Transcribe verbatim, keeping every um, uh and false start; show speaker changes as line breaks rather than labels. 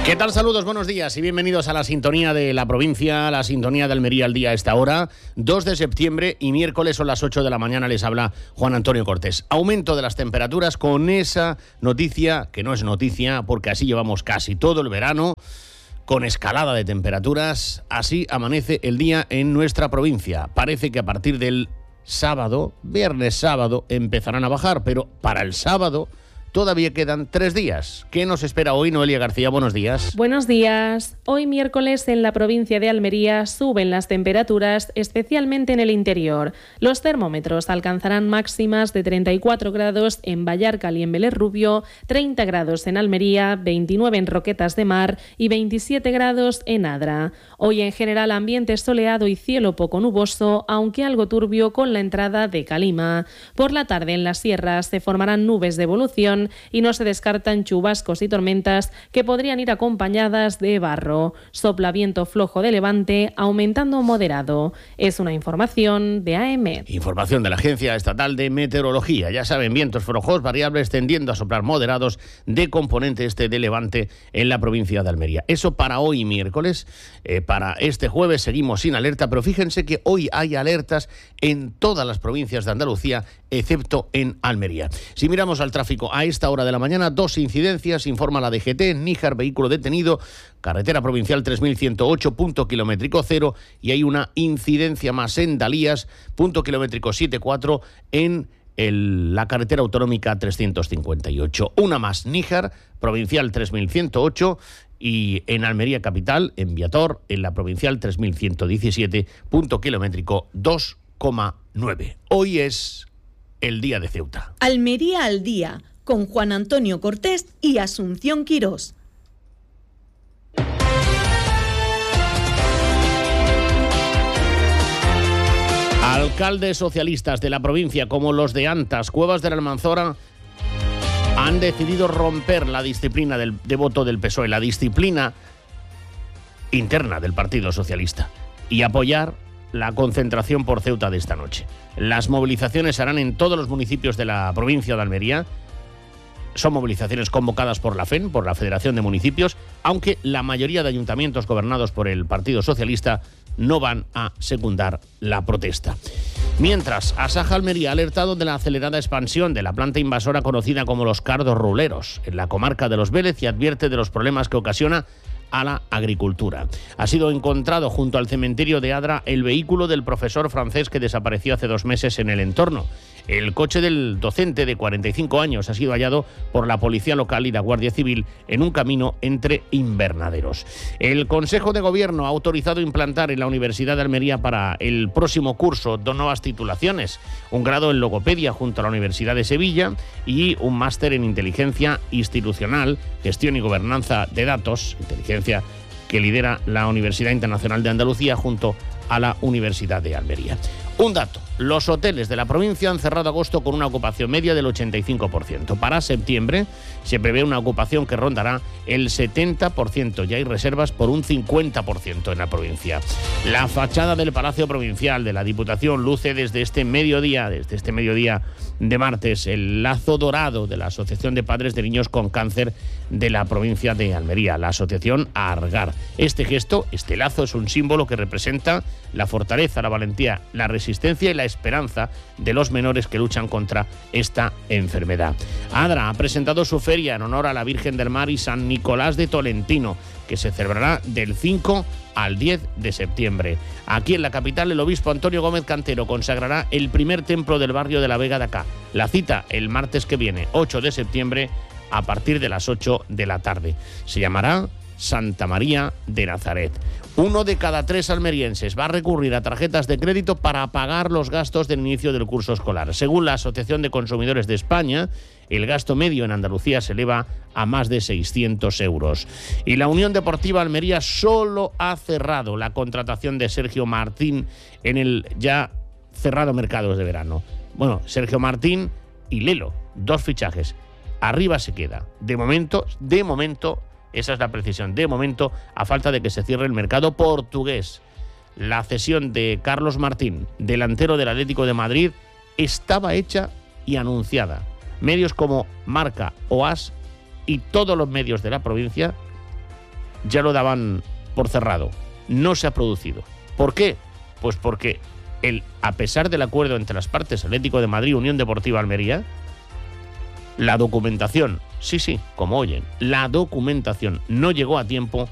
¿Qué tal? Saludos, buenos días y bienvenidos a la sintonía de la provincia, la sintonía de Almería al día a esta hora, dos de septiembre y miércoles son las ocho de la mañana, les habla Juan Antonio Cortés. Aumento de las temperaturas con esa noticia, que no es noticia porque así llevamos casi todo el verano, con escalada de temperaturas, así amanece el día en nuestra provincia. Parece que a partir del sábado, viernes sábado, empezarán a bajar, pero para el sábado todavía quedan tres días. ¿Qué nos espera hoy, Noelia García? Buenos días.
Buenos días. Hoy miércoles en la provincia de Almería suben las temperaturas, especialmente en el interior. Los termómetros alcanzarán máximas de treinta y cuatro grados en Vallarcal y en Vélez Rubio, treinta grados en Almería, veintinueve en Roquetas de Mar y veintisiete grados en Adra. Hoy en general ambiente soleado y cielo poco nuboso, aunque algo turbio con la entrada de calima. Por la tarde en las sierras se formarán nubes de evolución y no se descartan chubascos y tormentas que podrían ir acompañadas de barro. Sopla viento flojo de levante, aumentando moderado. Es una información de A M.
Información de la Agencia Estatal de Meteorología. Ya saben, vientos flojos variables tendiendo a soplar moderados de componente este de levante en la provincia de Almería. Eso para hoy miércoles. Eh, para este jueves seguimos sin alerta, pero fíjense que hoy hay alertas en todas las provincias de Andalucía, excepto en Almería. Si miramos al tráfico a esta hora de la mañana, dos incidencias, informa la D G T, Níjar, vehículo detenido, carretera provincial tres mil ciento ocho, punto kilométrico cero, y hay una incidencia más en Dalías, punto kilométrico setenta y cuatro, en el, la carretera autonómica trescientos cincuenta y ocho. Una más, Níjar, provincial tres mil ciento ocho, y en Almería capital, en Viator, en la provincial tres mil ciento diecisiete, punto kilométrico dos coma nueve. Hoy es el día de Ceuta.
Almería al día, con Juan Antonio Cortés y Asunción Quirós.
Alcaldes socialistas de la provincia, como los de Antas, Cuevas de la Almanzora, han decidido romper la disciplina del, de voto del P S O E, la disciplina interna del Partido Socialista, y apoyar la concentración por Ceuta de esta noche. Las movilizaciones se harán en todos los municipios de la provincia de Almería. Son movilizaciones convocadas por la F E N, por la Federación de Municipios, aunque la mayoría de ayuntamientos gobernados por el Partido Socialista no van a secundar la protesta. Mientras, Asaja Almería ha alertado de la acelerada expansión de la planta invasora conocida como los cardos ruleros en la comarca de Los Vélez y advierte de los problemas que ocasiona a la agricultura. Ha sido encontrado junto al cementerio de Adra el vehículo del profesor francés que desapareció hace dos meses en el entorno. El coche del docente de cuarenta y cinco años ha sido hallado por la policía local y la Guardia Civil en un camino entre invernaderos. El Consejo de Gobierno ha autorizado implantar en la Universidad de Almería para el próximo curso dos nuevas titulaciones, un grado en logopedia junto a la Universidad de Sevilla y un máster en inteligencia institucional, gestión y gobernanza de datos, inteligencia que lidera la Universidad Internacional de Andalucía junto a la Universidad de Almería. Un dato, los hoteles de la provincia han cerrado agosto con una ocupación media del ochenta y cinco por ciento. Para septiembre se prevé una ocupación que rondará el setenta por ciento. Ya hay reservas por un cincuenta por ciento en la provincia. La fachada del Palacio Provincial de la Diputación luce desde este mediodía, desde este mediodía de martes, el lazo dorado de la Asociación de Padres de Niños con Cáncer de la provincia de Almería, la Asociación ARGAR. Este gesto, este lazo, es un símbolo que representa la fortaleza, la valentía, la resistencia y la esperanza de los menores que luchan contra esta enfermedad. Adra ha presentado su feria en honor a la Virgen del Mar y San Nicolás de Tolentino, que se celebrará del cinco al diez de septiembre. Aquí en la capital, el obispo Antonio Gómez Cantero consagrará el primer templo del barrio de la Vega de Acá. La cita el martes que viene, ocho de septiembre, a partir de las ocho de la tarde. Se llamará Santa María de Nazaret. Uno de cada tres almerienses va a recurrir a tarjetas de crédito para pagar los gastos del inicio del curso escolar. Según la Asociación de Consumidores de España, el gasto medio en Andalucía se eleva a más de seiscientos euros. Y la Unión Deportiva Almería solo ha cerrado la contratación de Sergio Martín en el ya cerrado mercado de verano. Bueno, Sergio Martín y Lelo, dos fichajes. Arriba se queda. De momento, de momento, esa es la precisión, de momento, a falta de que se cierre el mercado portugués. La cesión de Carlos Martín, delantero del Atlético de Madrid, estaba hecha y anunciada. Medios como Marca o As y todos los medios de la provincia ya lo daban por cerrado. No se ha producido. ¿Por qué? Pues porque, el, a pesar del acuerdo entre las partes, Atlético de Madrid, Unión Deportiva Almería, la documentación, sí, sí, como oyen, la documentación no llegó a tiempo